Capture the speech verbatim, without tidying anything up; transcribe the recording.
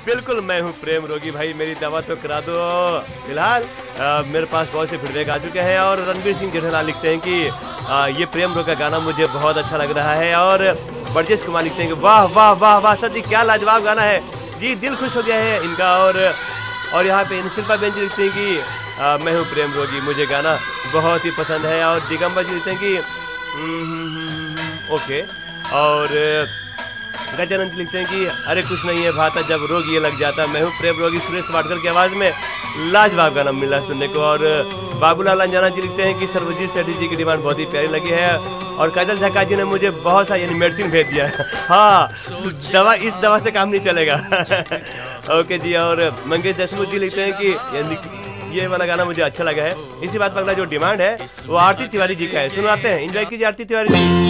बिल्कुल मैं हूँ प्रेम रोगी भाई, मेरी दवा तो करा दो। फिलहाल मेरे पास बहुत से फीडबैक आ चुके हैं और रणवीर सिंह जेठालाल लिखते हैं कि आ, ये प्रेम रोग का गाना मुझे बहुत अच्छा लग रहा है। और ब्रजेश कुमार लिखते हैं कि वाह वाह वाह वाह सर जी क्या लाजवाब गाना है जी, दिल खुश हो गया है इनका। और और यहाँ पे शिल्पा बेन जी लिखते हैं कि आ, मैं हूँ प्रेम रोगी, मुझे गाना बहुत ही पसंद है। और दिगंबर जी लिखते हैं कि ओके। और गजानंद लिखते हैं कि अरे कुछ नहीं है भाता जब रोग ये लग जाता, मैं हूँ प्रेम रोगी। सुरेश वाडकर की आवाज़ में लाजवाब गाना मिला सुनने को। और बाबूलाल अंजना जी लिखते हैं कि सर्वजीत सेठी जी की डिमांड बहुत ही प्यारी लगी है। और काजल झक्का जी ने मुझे बहुत सा यानी मेडिसिन भेज दिया है। हाँ, दवा इस दवा से काम नहीं चलेगा। ओके जी। और मंगेश देशमुख जी लिखते हैं कि यानी ये वाला गाना मुझे अच्छा लगा है। इसी बात पर अगला जो डिमांड है वो आरती तिवारी जी का है, सुनाते हैं, एंजॉय कीजिए आरती तिवारी जी।